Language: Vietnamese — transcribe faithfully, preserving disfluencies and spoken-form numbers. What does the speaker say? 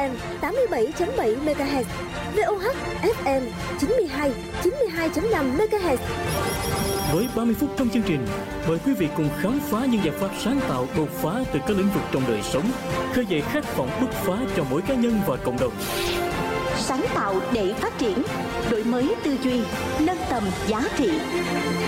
em tám mươi bảy chấm bảy mê ga héc, vê o hát ép em chín mươi hai, chín mươi hai chấm năm mê ga héc. Với ba mươi phút trong chương trình, mời quý vị cùng khám phá những giải pháp sáng tạo đột phá từ các lĩnh vực trong đời sống, khơi dậy khát vọng bứt phá cho mỗi cá nhân và cộng đồng. Sáng tạo để phát triển, đổi mới tư duy, nâng tầm giá trị.